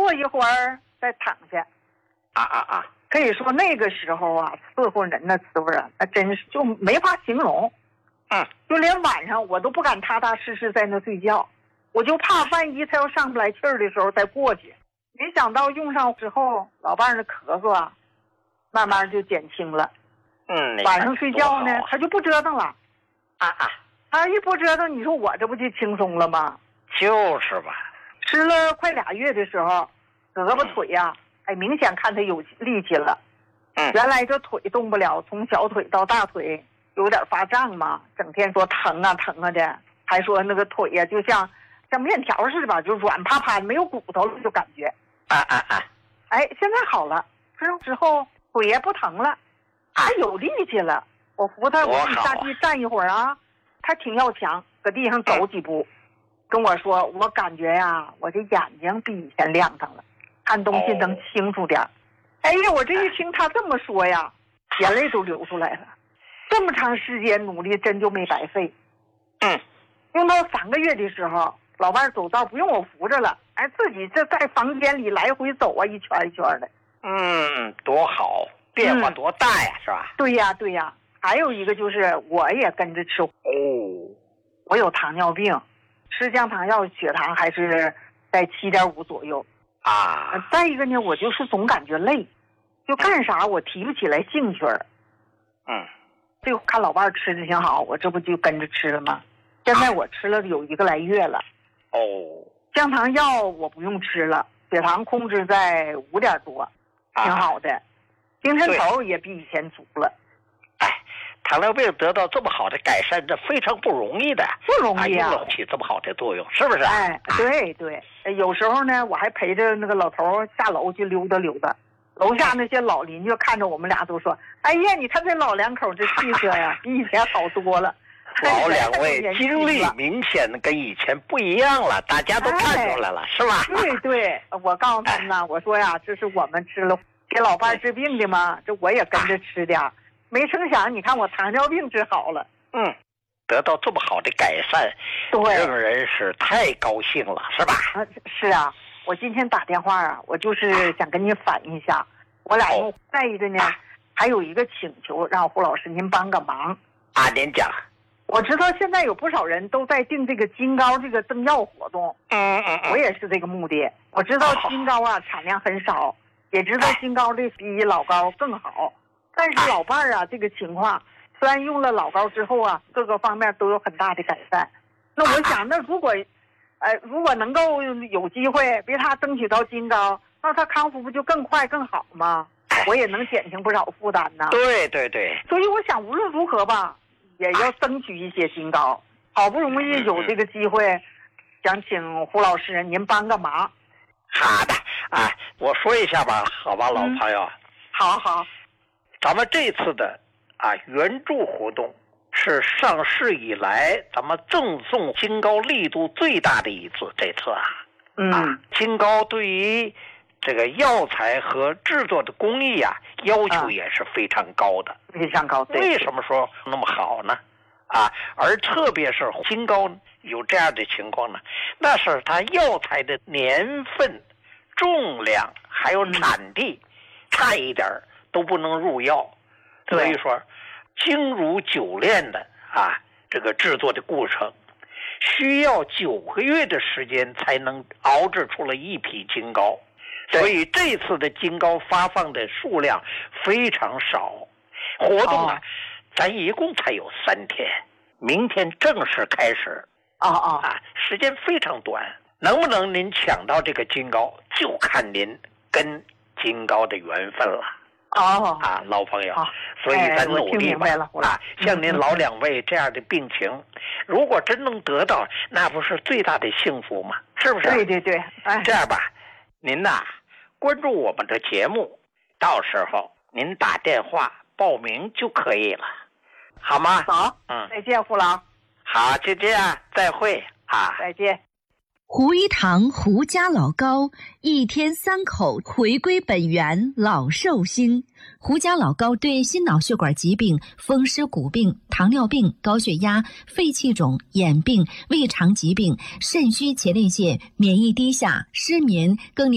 坐一会儿再躺下。可以说那个时候啊，伺候人的滋味啊，那真是就没法形容。就连晚上我都不敢踏踏实实在那睡觉，我就怕万一他要上不来气儿的时候再过去。没想到用上之后，老伴儿的咳嗽啊，慢慢就减轻了。晚上睡觉呢，他就不折腾了。他一不折腾，你说我这不就轻松了吗？ 就是吧。 吃了快2月的时候，胳膊腿呀，明显看他有力气了。原来这腿动不了，从小腿到大腿有点发胀嘛，整天说疼啊疼啊的，还说那个腿呀就像面条似的吧，就软趴趴的，没有骨头了，就感觉。现在好了，之后腿也不疼了，他有力气了。我扶他，我说你下地站一会儿啊，他挺要强，搁地上走几步，跟我说，我感觉呀，我这眼睛比以前亮堂了，看东西能清楚点。我这一听他这么说呀，眼泪都流出来了。这么长时间努力真就没白费。用到3个月的时候，老伴走道不用我扶着了，自己这在房间里来回走啊，一圈一圈的。 多好，变化多大呀，是吧？ 对呀。还有一个就是我也跟着吃。我有糖尿病，吃降糖药，血糖还是在7.5左右。再一个呢，我就是总感觉累，就干啥我提不起来兴趣儿。这个看老伴吃的挺好，我这不就跟着吃了吗？现在我吃了有1个来月了。降糖药我不用吃了，血糖控制在5点多，挺好的。精神头也比以前足了。 糖尿病得到这么好的改善，这非常不容易的。 不容易啊， 用得起这么好的作用，是不是？ 对。有时候呢，我还陪着那个老头下楼去溜达溜达。楼下那些老邻居看着我们俩都说：“哎呀，你看这老两口这气色呀，比以前好多了。” 老两位经历明显跟以前不一样了，大家都看出来了，是吧？ 对，我告诉他们呢，我说呀，这是我们吃了给老伴治病的嘛，这我也跟着吃点。没成想，你看我糖尿病治好了。 得到这么好的改善，让人是太高兴了，是吧？ 是啊，我今天打电话啊，我就是想跟你反映一下，我俩再一个呢，还有一个请求，让胡老师您帮个忙。 您讲。 我知道现在有不少人都在订这个金糕这个赠药活动。我也是这个目的。我知道金糕啊产量很少，也知道金糕的比老糕更好。但是老伴儿啊，这个情况虽然用了老膏之后啊，各个方面都有很大的改善。那我想，那如果能够有机会为他争取到金膏，那他康复不就更快更好吗？我也能减轻不少负担呢。 对。 所以我想，无论如何吧，也要争取一些金膏。好不容易有这个机会，想请胡老师您帮个忙。 好的我说一下吧，好吧，老朋友。 好。 咱们这次的援助活动是上市以来咱们赠送金膏力度最大的一次。这次金膏对于这个药材和制作的工艺要求也是非常高的。 非常高。 为什么说那么好呢？而特别是金膏有这样的情况呢，那是它药材的年份、重量还有产地差一点都不能入药。所以说精如久炼的这个制作的过程需要9个月的时间才能熬制出了一批金膏。所以这次的金膏发放的数量非常少。活动咱一共才有3天，明天正式开始。时间非常短，能不能您抢到这个金膏，就看您跟金膏的缘分了。老朋友，所以咱努力吧。像您老两位这样的病情，如果真能得到，那不是最大的幸福吗？是不是？ 对。 这样吧，您关注我们的节目，到时候您打电话报名就可以了，好吗？ 好。再见，胡老。 好，就这样，再会。 再见。 胡一堂胡家老膏，1天3口，回归本源，老寿星。胡家老膏对心脑血管疾病、风湿骨病、糖尿病、高血压、肺气肿、眼病、胃肠疾病、肾虚前列腺、免疫低下、失眠、更年